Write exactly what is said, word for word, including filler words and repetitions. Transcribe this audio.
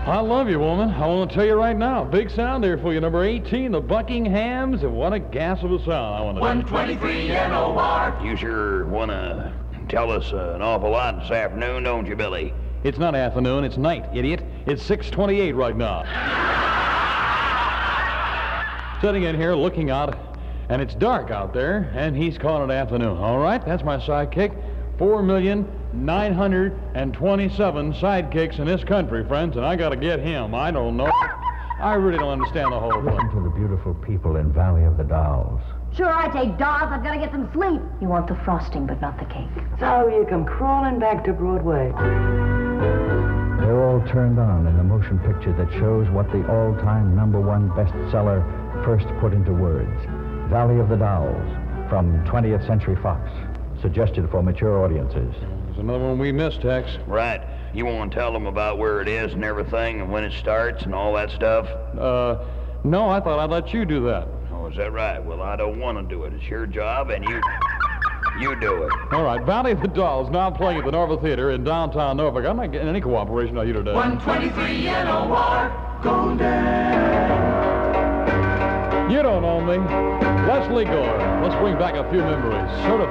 I love you, woman. I want to tell you right now. Big sound there for you. Number eighteen, the Buckinghams. And what a gas of a sound. I want to one twenty-three N O R. You sure want to tell us uh, an awful lot this afternoon, don't you, Billy? It's not afternoon. It's night, idiot. It's six twenty-eight right now. Sitting in here looking out, and it's dark out there, and he's calling it afternoon. All right, that's my sidekick. Four million nine hundred twenty-seven sidekicks in this country, friends, and I got to get him. I don't know. I really don't understand the whole thing. Listen to the beautiful people in Valley of the Dolls. Sure, I take dolls. I've got to get some sleep. You want the frosting, but not the cake. So you come crawling back to Broadway. They're all turned on in the motion picture that shows what the all-time number one bestseller first put into words. Valley of the Dolls from twentieth Century Fox. Suggested for mature audiences. There's another one we missed, Tex. Right. You want to tell them about where it is and everything and when it starts and all that stuff? Uh, no, I thought I'd let you do that. Oh, is that right? Well, I don't want to do it. It's your job, and you... you do it. All right, Valley of the Dolls now playing at the Norva Theater in downtown Norfolk. I'm not getting any cooperation out here today. one twenty-three N O R. Golden. You don't know me. Leslie Gore. Let's bring back a few memories. Sort of